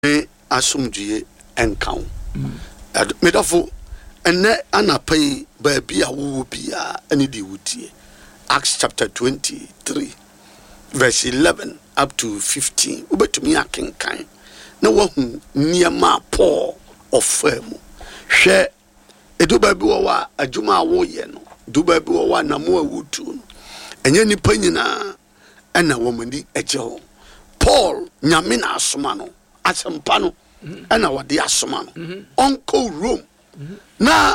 asumdue enkan medafo enne anapai baabi a wo bia ene di wutie. Acts chapter 23 verse 11 up to 15 ubetumi akenkan na wahu niema Paul ofemu hwe edu baabi wo wa adwuma a wo ye no du baabi wo wa namo awutu no enye nipa nyina ena wo mani eje Paul nyame na asoma no asempa no ena wode asoma no onko Rome na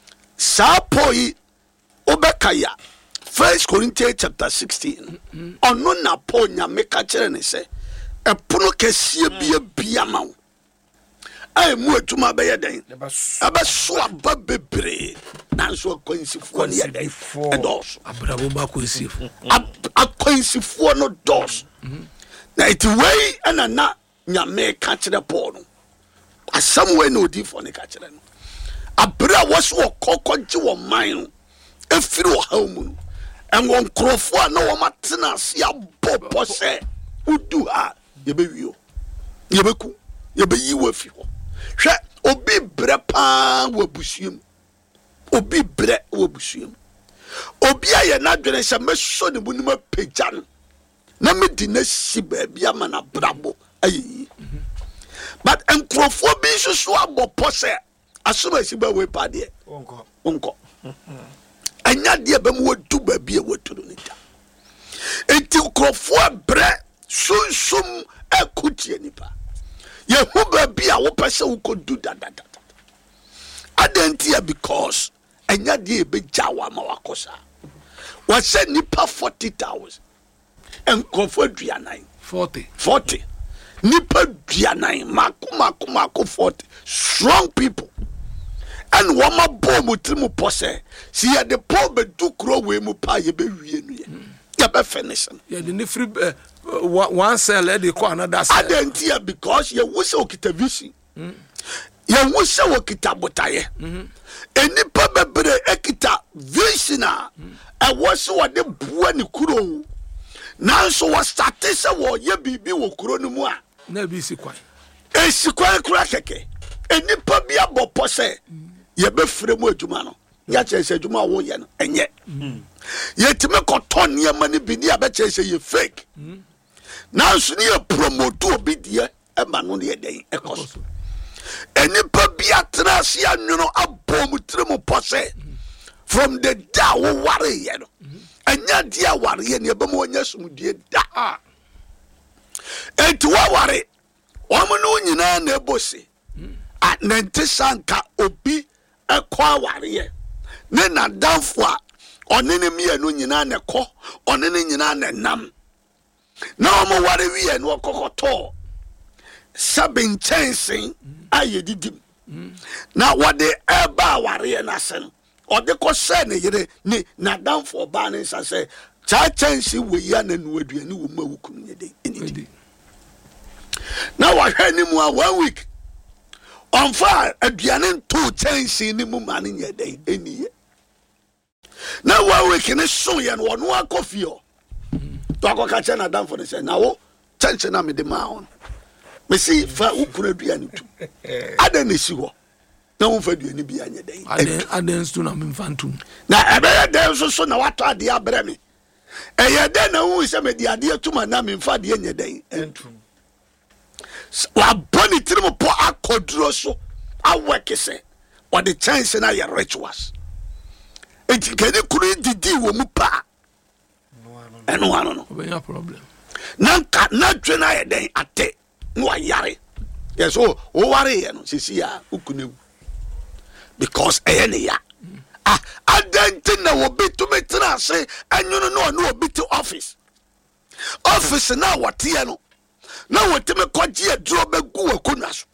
sapoi obekaya 1 Corinthians chapter 16 ono na Paul nyame ka kire ne se epono kesie bia ma wo ai mu atuma be yeden abeso aba bebre nanso akwansifo ne yeden edos abrabo ba kwansifo akwansifo no dos na it way na nyame ka kire Paul no asam we no di for ne ka kire no abra was wo kokoje wo man no efiri wo ha mu no enwon krofo na wo matena se abopo se udu ha yebewio yebeku yebeyi wo fi ho hwe obi bre pa wo busuem obi bre wo busuem obi aye na dwene se meso ne bu ni mapagya no na medi na si ba bia ma na brabo ayi but enkrofo bi so abopo se asoma si ba we pa de onko anya de ba mu wadu ba bi e watu no ta enti krofo bre sunsum akutie nipa yehu ba bi a wo pese wo kodu dadada adentia because anya de be jawa ma wakosa wase nipa 40,000 enkrofo aduanan 40 nipa aduanan mako 40 strong people and wama bo mutimu pose si ya de po be du kro we mu pa ye be wie nu ye ya be finish ya de ni free one cell e de ko another cell adentia because ye wuse okita vision ye wuse okita botaye enipa bebre ekita vision a e wose wo de bua ni kuro nanso wo start se wo ye bibi wo kuro no mu a na bi si kwan kura keke enipa bia bo pose ye be fremu adwuma no ya chese adwuma wo ye no enye ye time koton ye mani bi ni abechese ye fake na so ni ye promote obi die e ma no ye den ekoso enipa bia trase anwono abom tremu pose from the da wo ware ye no enya dia ware ye ne be mo nya sumdie da enti wa ware omo no nyina na ebosi nante sanka obi ekwa ware ne na danfo a one ne mienu nyina ne ko one ne nyina ne nam na omo ware wie no kokoto sabin chansen ayedidim na wode eba ware na sen ode ko se ne yire ni na danfo ba ne nsa se cha chansi we ya na nu aduane wo ma wukun ne de enidi na wa hwe ni mu a 1 week on fire aduane to chansi ni mu ma ne nye den eniye na 1 week ni so ye no no akofio to akoka che na danfo ne se na wo chansi na me de ma on me si fa ukura aduane tu ada ne si ho na wo fa aduane bi anye den aden stu na me fantum na ebe ya den so na wato ade abre me eye den na wo se me di ade atuma na me fa de anye den entum wa boni tirimu po akodro so awekese or the chance na your rituals enti kedi kuru didi wo mu pa eno ano no be your problem na dwena ye den ate no ayare yes o ware ye no sisi ya ukunewu because ene ya adenti na wo betu metra se anyono no obi to office na wote no na wotime kwaji adro begu wakunwa so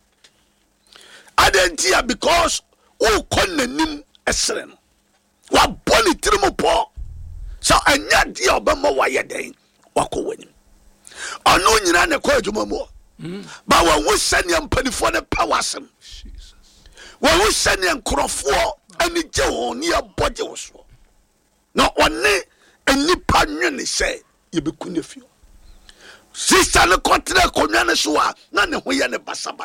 adentia because wo konnanim esere no wa boni tirimo po so anya dia obama wa yeden wakowanim ono nyina ne kwa adwuma mo ba wa wo sane mpanifo ne pawasem Jesus wa wo sane nkrofo ani je ho ne abode wo so na one enipa nwene se yebeku ne fio sister le kontre konwa ne so a na ne ho ye ne basaba